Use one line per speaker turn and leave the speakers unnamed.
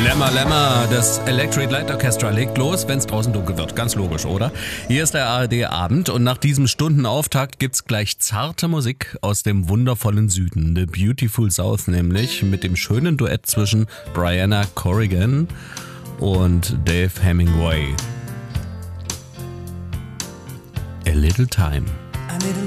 Lämmer, Lämmer, das Electric Light Orchestra legt los, wenn es draußen dunkel wird. Ganz logisch, oder? Hier ist der ARD-Abend und nach diesem Stundenauftakt gibt's gleich zarte Musik aus dem wundervollen Süden. The Beautiful South nämlich, mit dem schönen Duett zwischen Brianna Corrigan und Dave Hemingway. A Little Time.